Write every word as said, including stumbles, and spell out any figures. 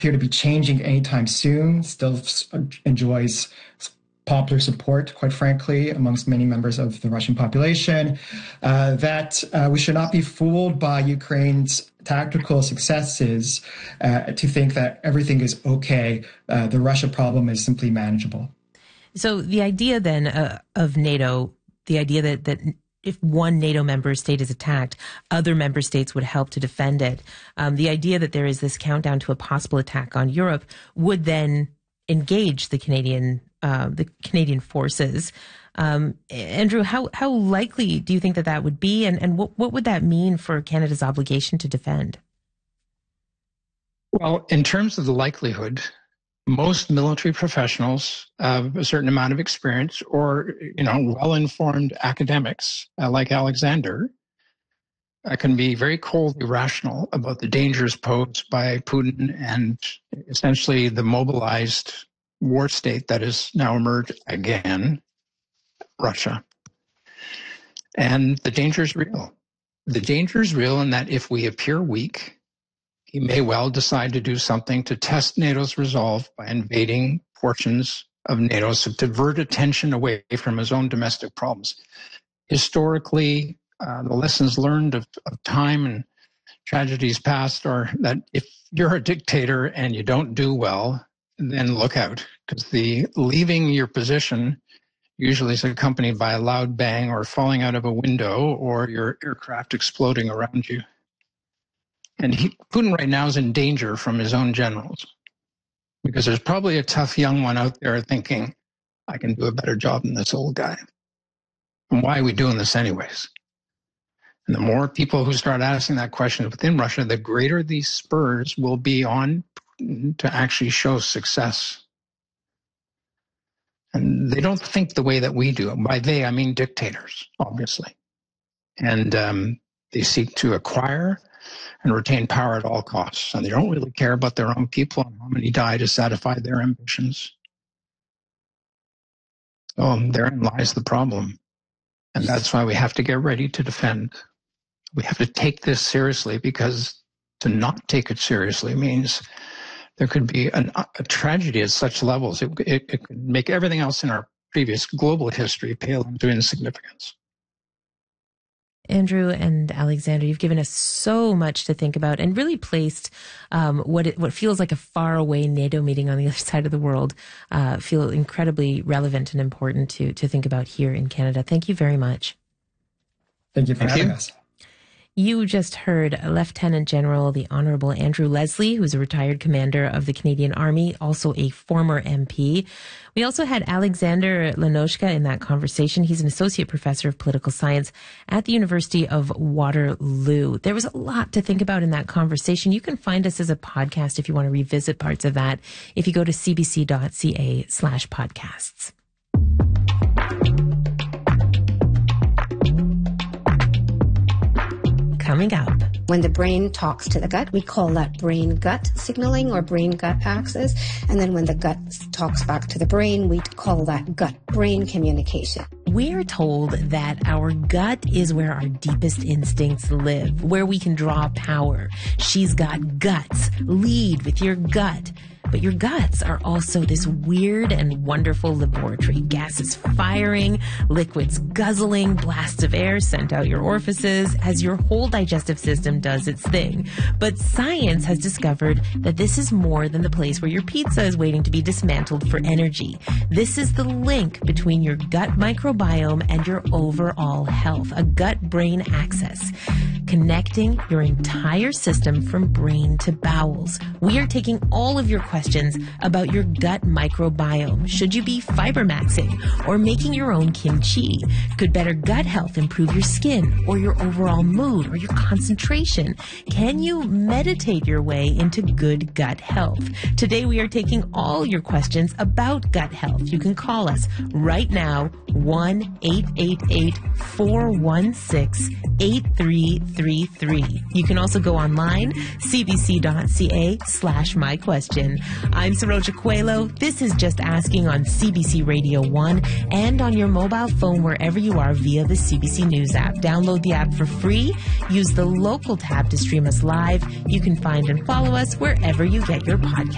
appear to be changing anytime soon, still enjoys popular support, quite frankly, amongst many members of the Russian population, uh, that uh, we should not be fooled by Ukraine's tactical successes uh, to think that everything is okay. Uh, the Russia problem is simply manageable. So the idea then uh, of NATO, the idea that, that if one NATO member state is attacked, other member states would help to defend it. Um, the idea that there is this countdown to a possible attack on Europe would then engage the Canadian uh, the Canadian forces. Um, Andrew, how how likely do you think that that would be, and and what what would that mean for Canada's obligation to defend? Well, in terms of the likelihood, most military professionals of a certain amount of experience, or you know, well-informed academics uh, like Alexander, uh, can be very coldly rational about the dangers posed by Putin and essentially the mobilized war state that has now emerged again, Russia. And the danger is real. The danger is real in that if we appear weak, he may well decide to do something to test NATO's resolve by invading portions of NATO, so to divert attention away from his own domestic problems. Historically, uh, the lessons learned of, of time and tragedies past are that if you're a dictator and you don't do well, then look out, because the leaving your position usually is accompanied by a loud bang or falling out of a window or your aircraft exploding around you. And he, Putin right now is in danger from his own generals, because there's probably a tough young one out there thinking, I can do a better job than this old guy. And why are we doing this anyways? And the more people who start asking that question within Russia, the greater these spurs will be on Putin to actually show success. And they don't think the way that we do. By they, I mean dictators, obviously. And um, they seek to acquire and retain power at all costs. And they don't really care about their own people and how many die to satisfy their ambitions. So therein lies the problem. And that's why we have to get ready to defend. We have to take this seriously, because to not take it seriously means there could be an, a tragedy at such levels. It, it, it could make everything else in our previous global history pale into insignificance. Andrew and Alexander, you've given us so much to think about, and really placed um, what it, what feels like a faraway NATO meeting on the other side of the world uh, feel incredibly relevant and important to to think about here in Canada. Thank you very much. Thank you for Thank having you. us. You just heard Lieutenant General the Honorable Andrew Leslie, who's a retired commander of the Canadian Army, also a former M P. We also had Alexander Lenoshka in that conversation. He's an associate professor of political science at the University of Waterloo. There was a lot to think about in that conversation. You can find us as a podcast if you want to revisit parts of that if you go to cbc.ca slash podcasts. Coming up. When the brain talks to the gut, we call that brain-gut signaling or brain-gut axis. And then when the gut talks back to the brain, we call that gut-brain communication. We're told that our gut is where our deepest instincts live, where we can draw power. She's got guts. Lead with your gut. But your guts are also this weird and wonderful laboratory. Gases firing, liquids guzzling, blasts of air sent out your orifices as your whole digestive system does its thing. But science has discovered that this is more than the place where your pizza is waiting to be dismantled for energy. This is the link between your gut microbiome and your overall health, a gut-brain axis, connecting your entire system from brain to bowels. We are taking all of your questions about your gut microbiome. Should you be fiber maxing or making your own kimchi? Could better gut health improve your skin or your overall mood or your concentration? Can you meditate your way into good gut health? Today we are taking all your questions about gut health. You can call us right now, one eight eight eight, four one six, eight three three three. You can also go online, cbc.ca slash my question. I'm Saroja Coelho. This is Just Asking on C B C Radio one and on your mobile phone wherever you are via the C B C News app. Download the app for free. Use the local tab to stream us live. You can find and follow us wherever you get your podcast.